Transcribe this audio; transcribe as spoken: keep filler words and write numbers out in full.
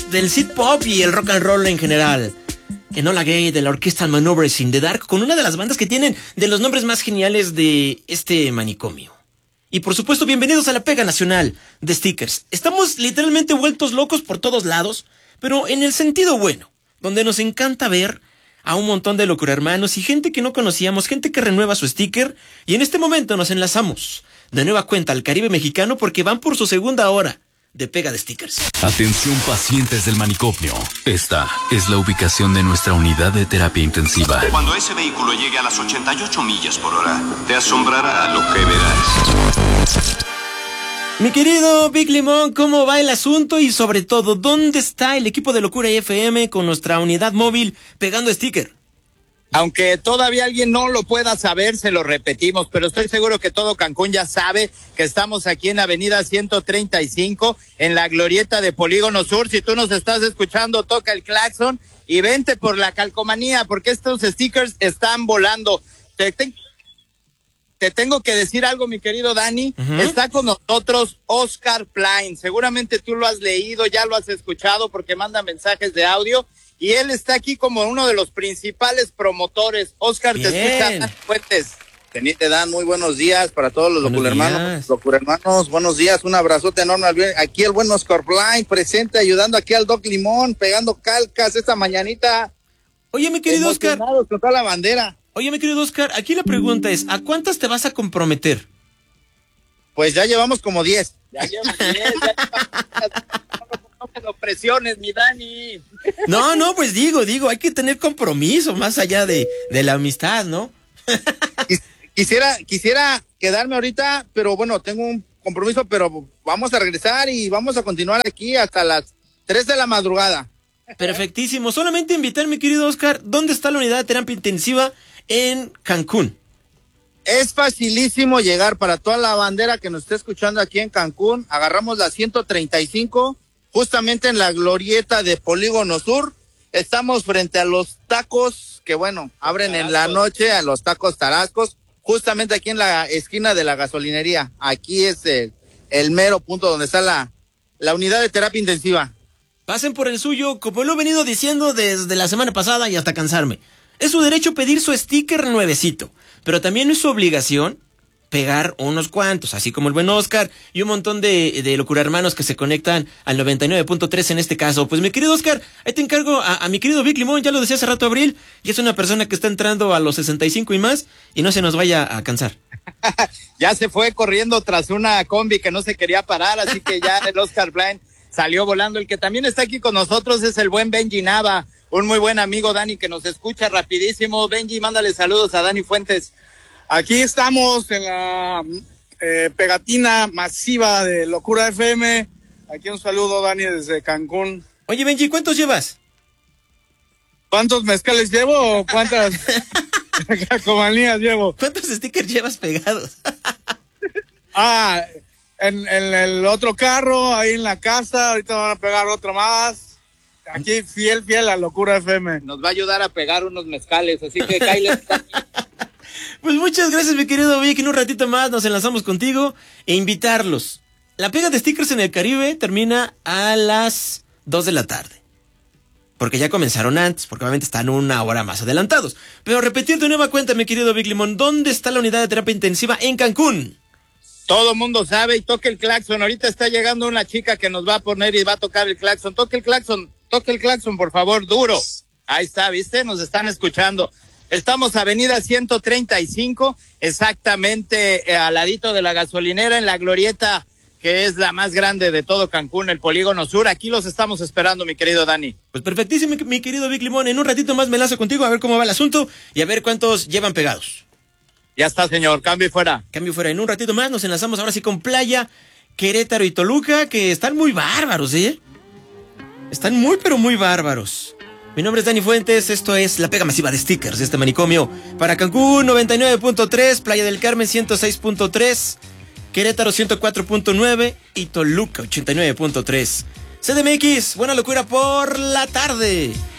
amigos del synth pop y el rock and roll en general. Enola Gay de la orquesta Maneuvers in the Dark, con una de las bandas que tienen de los nombres más geniales de este manicomio. Y por supuesto, bienvenidos a la pega nacional de Stickers. Estamos literalmente vueltos locos por todos lados, pero en el sentido bueno, donde nos encanta ver a un montón de locurhermanos y gente que no conocíamos, gente que renueva su sticker, y en este momento nos enlazamos de nueva cuenta al Caribe mexicano porque van por su segunda hora de pega de Stickers. Atención pacientes del manicomio. Esta es la ubicación de nuestra unidad de terapia intensiva. Cuando ese vehículo llegue a las ochenta y ocho millas por hora, te asombrará lo que verás. Mi querido Big Limón, ¿cómo va el asunto? Y sobre todo, ¿dónde está el equipo de Locura F M con nuestra unidad móvil pegando sticker? Aunque todavía alguien no lo pueda saber, se lo repetimos, pero estoy seguro que todo Cancún ya sabe que estamos aquí en Avenida ciento treinta y cinco, en la glorieta de Polígono Sur. Si tú nos estás escuchando, toca el claxon y vente por la calcomanía, porque estos stickers están volando. Te, te, te tengo que decir algo, mi querido Dani. Uh-huh. Está con nosotros Oscar Plain. Seguramente tú lo has leído, ya lo has escuchado, porque manda mensajes de audio. Y él está aquí como uno de los principales promotores. Oscar, Bien. te escucha Fuentes. Teniente Dan, muy buenos días para todos los locurhermanos. Locurhermanos, buenos días, un abrazote enorme. Aquí el buen Oscar Plain, presente, ayudando aquí al Doc Limón, pegando calcas esta mañanita. Oye, mi querido Oscar. Con toda la bandera. Oye, mi querido Oscar, aquí la pregunta es, ¿a cuántas te vas a comprometer? Pues ya llevamos como diez. Ya llevamos diez, ya llevamos... No me lo presiones, mi Dani. No, no, pues digo, digo, hay que tener compromiso más allá de, de la amistad, ¿no? Quisiera, quisiera quedarme ahorita, pero bueno, tengo un compromiso, pero vamos a regresar y vamos a continuar aquí hasta las tres de la madrugada. Perfectísimo. Solamente invitar, mi querido Oscar, ¿dónde está la unidad de terapia intensiva en Cancún? Es facilísimo llegar para toda la bandera que nos esté escuchando aquí en Cancún. Agarramos la ciento treinta y cinco, justamente en la glorieta de Polígono Sur. Estamos frente a los tacos, que bueno, abren Tarascos. En la noche, a los tacos Tarascos, justamente aquí en la esquina de la gasolinería. Aquí es el, el mero punto donde está la, la unidad de terapia intensiva. Pasen por el suyo, como lo he venido diciendo desde la semana pasada y hasta cansarme. Es su derecho pedir su sticker nuevecito, pero también es su obligación pegar unos cuantos, así como el buen Oscar y un montón de, de locurhermanos que se conectan al noventa y nueve punto tres en este caso. Pues mi querido Oscar, ahí te encargo a, a mi querido Vic Limón, ya lo decía hace rato Abril, y es una persona que está entrando a los sesenta y cinco y más, y no se nos vaya a cansar. Ya se fue corriendo tras una combi que no se quería parar, así que ya el Oscar Plain salió volando. El que también está aquí con nosotros es el buen Benji Nava, un muy buen amigo Dani que nos escucha rapidísimo. Benji, mándale saludos a Dani Fuentes. Aquí estamos en la eh, pegatina masiva de Locura F M. Aquí un saludo, Dani, desde Cancún. Oye, Benji, ¿cuántos llevas? ¿Cuántos mezcales llevo o cuántas calcomanías llevo? ¿Cuántos stickers llevas pegados? ah, en, en el otro carro, ahí en la casa, ahorita van a pegar otro más. Aquí fiel, fiel a Locura F M. Nos va a ayudar a pegar unos mezcales, así que Kyle. Pues muchas gracias, mi querido Vic. En un ratito más nos enlazamos contigo e invitarlos. La pega de stickers en el Caribe termina a las dos de la tarde. Porque ya comenzaron antes, porque obviamente están una hora más adelantados. Pero repetir de nueva cuenta, mi querido Vic Limón, ¿dónde está la unidad de terapia intensiva en Cancún? Todo mundo sabe y toque el claxon. Ahorita está llegando una chica que nos va a poner y va a tocar el claxon. Toque el claxon, toque el claxon, por favor, duro. Ahí está, ¿viste? Nos están escuchando. Estamos avenida ciento treinta y cinco, exactamente al ladito de la gasolinera, en la glorieta, que es la más grande de todo Cancún, el Polígono Sur. Aquí los estamos esperando, mi querido Dani. Pues perfectísimo, mi, mi querido Vic Limón. En un ratito más me lazo contigo a ver cómo va el asunto y a ver cuántos llevan pegados. Ya está, señor. Cambio y fuera. Cambio y fuera. En un ratito más nos enlazamos ahora sí con Playa, Querétaro y Toluca, que están muy bárbaros, ¿eh? Están muy, pero muy bárbaros. Mi nombre es Dani Fuentes, esto es la pega masiva de stickers de este manicomio. Para Cancún noventa y nueve punto tres, Playa del Carmen ciento seis punto tres, Querétaro ciento cuatro punto nueve y Toluca ochenta y nueve punto tres. C D M X, buena locura por la tarde.